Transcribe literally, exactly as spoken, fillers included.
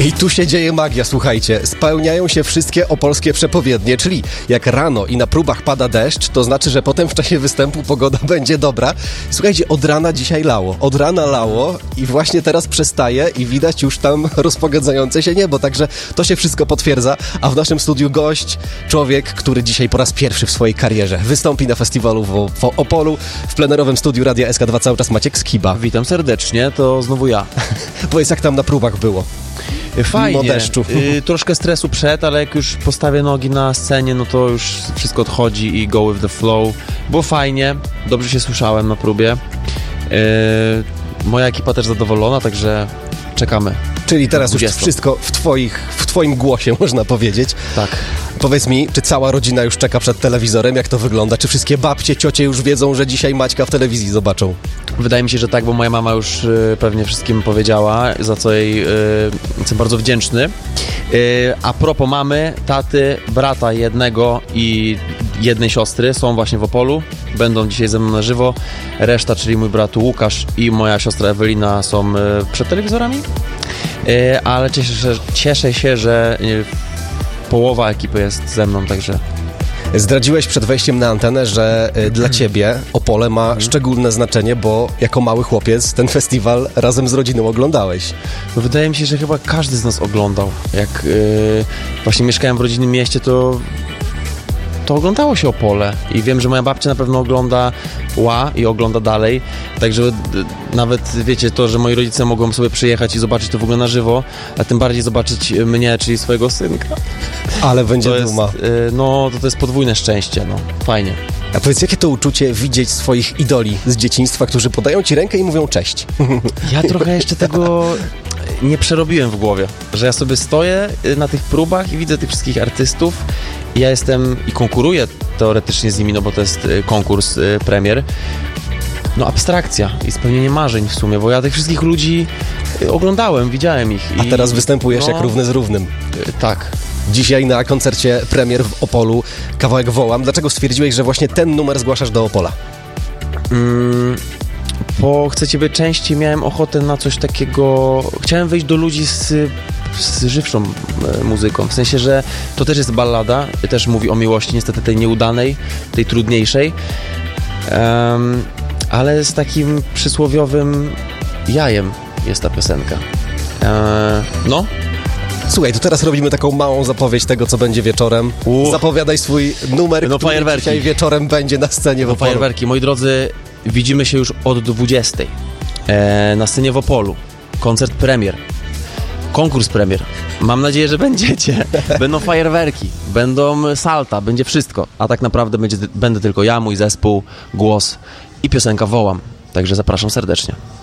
I tu się dzieje magia, słuchajcie. Spełniają się wszystkie opolskie przepowiednie, czyli jak rano i na próbach pada deszcz, to znaczy, że potem w czasie występu pogoda będzie dobra. Słuchajcie, od rana dzisiaj lało. Od rana lało i właśnie teraz przestaje i widać już tam rozpogodzające się niebo, także to się wszystko potwierdza. A w naszym studiu gość, człowiek, który dzisiaj po raz pierwszy w swojej karierze wystąpi na festiwalu w, w Opolu, w plenerowym studiu Radia S K dwa cały czas Maciek Skiba. Witam serdecznie, to znowu ja. Powiedz, jak tam na próbach było? Fajnie, Mimo deszczu. Y, troszkę stresu przed, ale jak już postawię nogi na scenie, no to już wszystko odchodzi i go with the flow. Było fajnie, dobrze się słyszałem na próbie. Y, moja ekipa też zadowolona, także czekamy. Czyli teraz już dwudziestą. wszystko w, twoich, w twoim głosie, można powiedzieć. Tak. Powiedz mi, czy cała rodzina już czeka przed telewizorem? Jak to wygląda? Czy wszystkie babcie, ciocie już wiedzą, że dzisiaj Maćka w telewizji zobaczą? Wydaje mi się, że tak, bo moja mama już y, pewnie wszystkim powiedziała, za co jej y, jestem bardzo wdzięczny. Y, a propos mamy, taty, brata jednego i jednej siostry są właśnie w Opolu. Będą dzisiaj ze mną na żywo. Reszta, czyli mój brat Łukasz i moja siostra Ewelina są y, przed telewizorami. Y, ale cieszę się, cieszę się, że y, połowa ekipy jest ze mną, także... Zdradziłeś przed wejściem na antenę, że y, dla ciebie Opole ma Mhm. szczególne znaczenie, bo jako mały chłopiec ten festiwal razem z rodziną oglądałeś. No wydaje mi się, że chyba każdy z nas oglądał. Jak yy, właśnie mieszkałem w rodzinnym mieście, to, to oglądało się Opole. I wiem, że moja babcia na pewno ogląda ła i ogląda dalej. Także y, nawet, wiecie, to, że moi rodzice mogą sobie przyjechać i zobaczyć to w ogóle na żywo, a tym bardziej zobaczyć mnie, czyli swojego synka. Ale będzie To jest, duma. yy, no, to, to jest podwójne szczęście, no. Fajnie. A powiedz, jakie to uczucie widzieć swoich idoli z dzieciństwa, którzy podają ci rękę i mówią cześć? Ja trochę jeszcze tego nie przerobiłem w głowie, że ja sobie stoję na tych próbach i widzę tych wszystkich artystów i ja jestem i konkuruję teoretycznie z nimi, no bo to jest y, konkurs, y, premier. No abstrakcja i spełnienie marzeń w sumie, bo ja tych wszystkich ludzi y, oglądałem, widziałem ich. A i, teraz występujesz no, jak równy z równym. y, Tak. Dzisiaj na koncercie premier w Opolu kawałek Wołam. Dlaczego stwierdziłeś, że właśnie ten numer zgłaszasz do Opola? Mm, bo chcę ciebie częściej, miałem ochotę na coś takiego, chciałem wejść do ludzi z, z żywszą e, muzyką, w sensie, że to też jest ballada, też mówi o miłości, niestety tej nieudanej, tej trudniejszej, um, ale z takim przysłowiowym jajem jest ta piosenka. E, no, Słuchaj, to teraz robimy taką małą zapowiedź tego, co będzie wieczorem. U. Zapowiadaj swój numer, No, który fajerwerki. dzisiaj wieczorem będzie na scenie w no Opolu. fajerwerki. Moi drodzy, widzimy się już od dwudziestej e, na scenie w Opolu. Koncert premier. Konkurs premier. Mam nadzieję, że będziecie. Będą fajerwerki, będą salta, będzie wszystko. A tak naprawdę będzie, będę tylko ja, mój zespół, głos i piosenka Wołam. Także zapraszam serdecznie.